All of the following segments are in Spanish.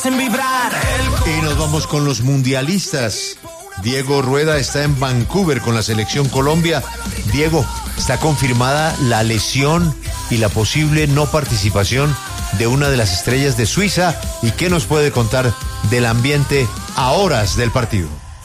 Y nos vamos con los mundialistas. Diego Rueda está en Vancouver con la selección Colombia. Diego, está confirmada la lesión y la posible no participación de una de las estrellas de Suiza. ¿Y qué nos puede contar del ambiente a horas del partido?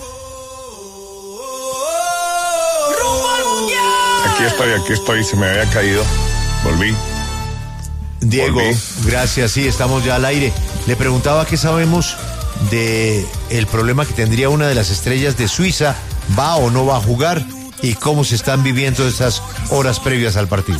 Aquí estoy, se me había caído. Volví. Diego, gracias, sí, estamos ya al aire. Le preguntaba qué sabemos de el problema que tendría una de las estrellas de Suiza, va o no va a jugar, y cómo se están viviendo estas horas previas al partido.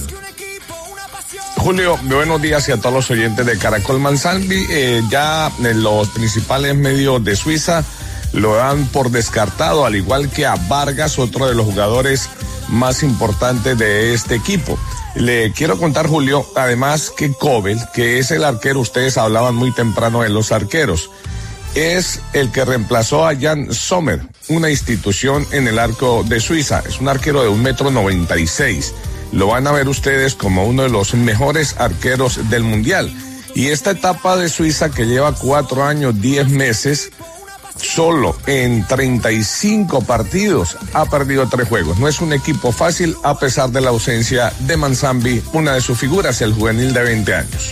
Julio, buenos días y a todos los oyentes de Caracol Manzanbi. Ya en los principales medios de Suiza lo dan por descartado, al igual que a Vargas, otro de los jugadores más importantes de este equipo. Le quiero contar, Julio, además que Kobel, que es el arquero, ustedes hablaban muy temprano de los arqueros, es el que reemplazó a Jan Sommer, una institución en el arco de Suiza. Es un arquero de 1,96 m. Lo van a ver ustedes como uno de los mejores arqueros del mundial. Y esta etapa de Suiza, que lleva 4 años, 10 meses, solo en 35 partidos ha perdido 3 juegos. No es un equipo fácil a pesar de la ausencia de Manzanbi, una de sus figuras, el juvenil de 20 años.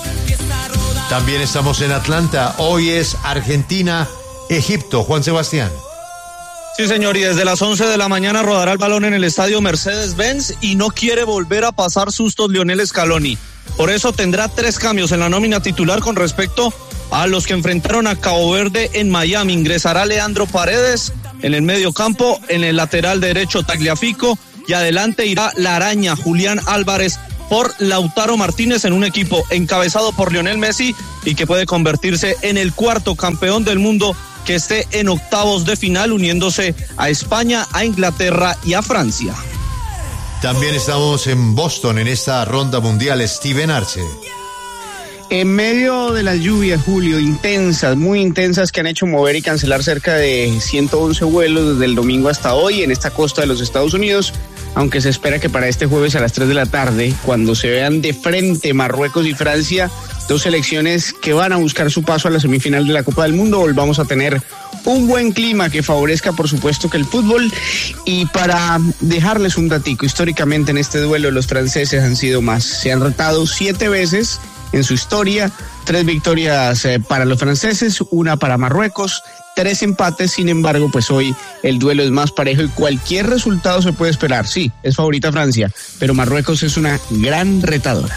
También estamos en Atlanta. Hoy es Argentina, Egipto. Juan Sebastián. Sí, señor, y desde las 11 de la mañana rodará el balón en el estadio Mercedes-Benz y no quiere volver a pasar sustos Lionel Scaloni. Por eso tendrá 3 cambios en la nómina titular con respecto a los que enfrentaron a Cabo Verde en Miami. Ingresará Leandro Paredes en el medio campo, en el lateral derecho Tagliafico, y adelante irá la araña Julián Álvarez por Lautaro Martínez, en un equipo encabezado por Lionel Messi y que puede convertirse en el 4º campeón del mundo que esté en octavos de final, uniéndose a España, a Inglaterra y a Francia. También estamos en Boston en esta ronda mundial. Steven Arce. En medio de las lluvias, Julio, intensas, muy intensas, que han hecho mover y cancelar cerca de 111 vuelos desde el domingo hasta hoy en esta costa de los Estados Unidos, aunque se espera que para este jueves a las 3 de la tarde, cuando se vean de frente Marruecos y Francia, 2 selecciones que van a buscar su paso a la semifinal de la Copa del Mundo, volvamos a tener un buen clima que favorezca, por supuesto, que el fútbol. Y para dejarles un datico, históricamente en este duelo los franceses han sido más, se han retado 7 veces en su historia, 3 victorias para los franceses, 1 para Marruecos, 3 empates. Sin embargo, pues hoy el duelo es más parejo y cualquier resultado se puede esperar. Sí, es favorita Francia, pero Marruecos es una gran retadora.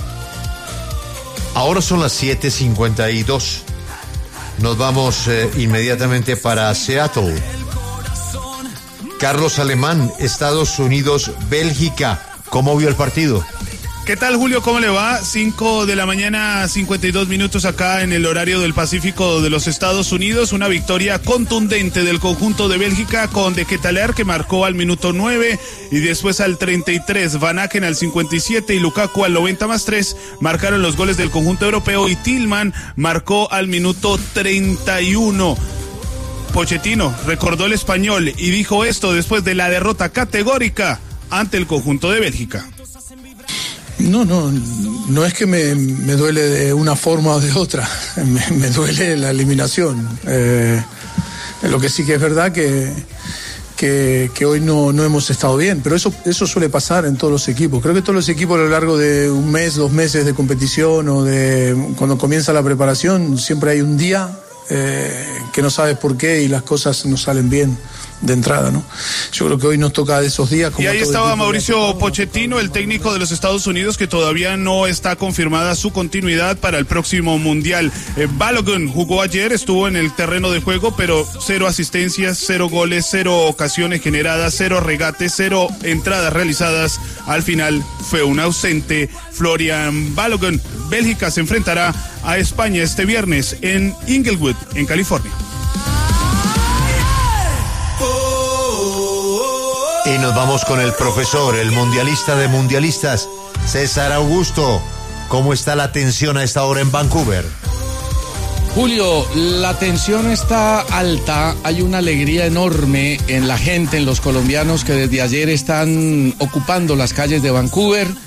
Ahora son las 7:52. Nos vamos inmediatamente para Seattle. Carlos Alemán, Estados Unidos, Bélgica. ¿Cómo vio el partido? ¿Qué tal, Julio? ¿Cómo le va? 5 de la mañana, 52 minutos acá en el horario del Pacífico de los Estados Unidos. Una victoria contundente del conjunto de Bélgica con De Ketelaere, que marcó al minuto 9 y después al 33, Van Aken al 57 y Lukaku al 90+3 marcaron los goles del conjunto europeo, y Tillman marcó al minuto 31. Pochettino recordó el español y dijo esto después de la derrota categórica ante el conjunto de Bélgica. No es que me duele de una forma o de otra, me duele la eliminación. Lo que sí que es verdad que hoy no hemos estado bien, pero eso suele pasar en todos los equipos. Creo que todos los equipos a lo largo de 1 mes, 2 meses de competición o de cuando comienza la preparación, siempre hay un día que no sabes por qué y las cosas no salen bien de entrada, ¿no? Yo creo que hoy nos toca de esos días. Y ahí estaba Mauricio Pochettino, el técnico de los Estados Unidos, que todavía no está confirmada su continuidad para el próximo Mundial. Balogun jugó ayer, estuvo en el terreno de juego, pero 0 asistencias, 0 goles, 0 ocasiones generadas, 0 regates, 0 entradas realizadas. Al final fue un ausente Florian Balogun. Bélgica se enfrentará a España este viernes en Inglewood, en California. Y nos vamos con el profesor, el mundialista de mundialistas, César Augusto. ¿Cómo está la tensión a esta hora en Vancouver? Julio, la tensión está alta, hay una alegría enorme en la gente, en los colombianos que desde ayer están ocupando las calles de Vancouver.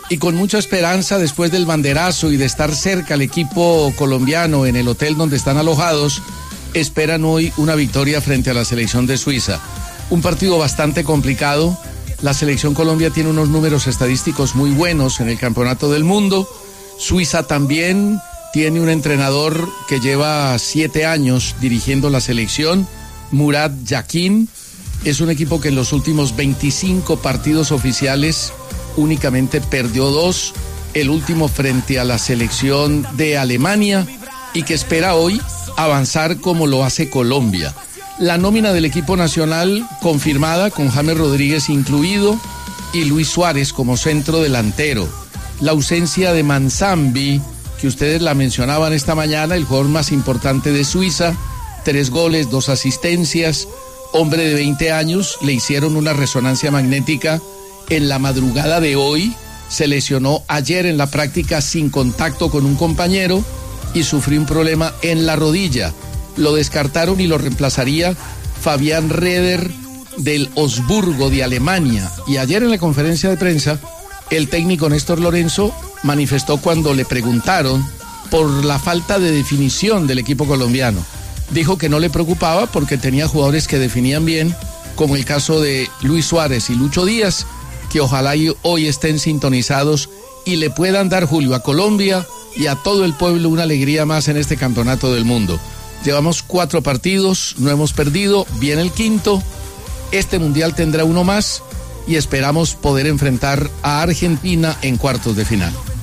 y con mucha esperanza después del banderazo y de estar cerca al equipo colombiano en el hotel donde están alojados, esperan hoy una victoria frente a la selección de Suiza. Un partido bastante complicado. La selección Colombia tiene unos números estadísticos muy buenos en el Campeonato del Mundo. Suiza también tiene un entrenador que lleva 7 años dirigiendo la selección, Murat Yakin. Es un equipo que en los últimos 25 partidos oficiales únicamente perdió 2, el último frente a la selección de Alemania, y que espera hoy avanzar como lo hace Colombia. La nómina del equipo nacional confirmada, con James Rodríguez incluido y Luis Suárez como centro delantero. La ausencia de Manzambi, que ustedes la mencionaban esta mañana, el jugador más importante de Suiza, 3 goles, 2 asistencias, hombre de 20 años, le hicieron una resonancia magnética en la madrugada de hoy, se lesionó ayer en la práctica sin contacto con un compañero y sufrió un problema en la rodilla. Lo descartaron y lo reemplazaría Fabián Reder del Osburgo de Alemania. Y ayer en la conferencia de prensa, el técnico Néstor Lorenzo manifestó cuando le preguntaron por la falta de definición del equipo colombiano. Dijo que no le preocupaba porque tenía jugadores que definían bien, como el caso de Luis Suárez y Lucho Díaz, que ojalá hoy estén sintonizados y le puedan dar, Julio, a Colombia y a todo el pueblo una alegría más en este campeonato del mundo. Llevamos 4 partidos, no hemos perdido, viene el 5º, este mundial tendrá uno más y esperamos poder enfrentar a Argentina en cuartos de final.